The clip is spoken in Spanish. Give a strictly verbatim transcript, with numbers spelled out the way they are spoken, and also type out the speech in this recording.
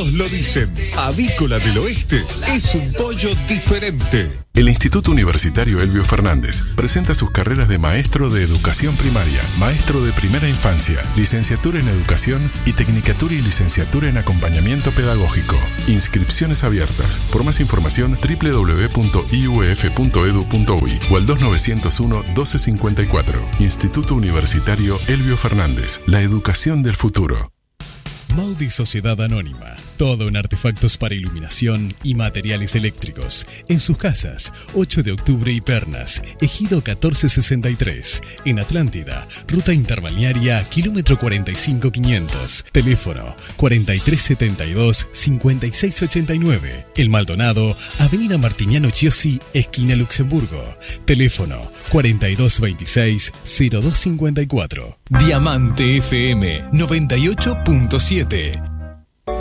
Todos lo dicen. Avícola del Oeste es un pollo diferente. El Instituto Universitario Elbio Fernández presenta sus carreras de maestro de educación primaria, maestro de primera infancia, licenciatura en educación y tecnicatura y licenciatura en acompañamiento pedagógico. Inscripciones abiertas. Por más información, doble u doble u doble u punto i u e f punto e d u punto u y o al dos nueve cero uno, doce cincuenta y cuatro. Instituto Universitario Elbio Fernández. La educación del futuro. Maudi Sociedad Anónima. Todo en artefactos para iluminación y materiales eléctricos. En sus casas, ocho de octubre y Pernas, Ejido catorce sesenta y tres. En Atlántida, Ruta Interbalnearia, kilómetro cuarenta y cinco quinientos. Teléfono cuarenta y tres setenta y dos, cincuenta y seis ochenta y nueve. El Maldonado, Avenida Martiniano Chiosi, esquina Luxemburgo. Teléfono cuarenta y dos veintiséis, cero dos cincuenta y cuatro. Diamante F M noventa y ocho punto siete.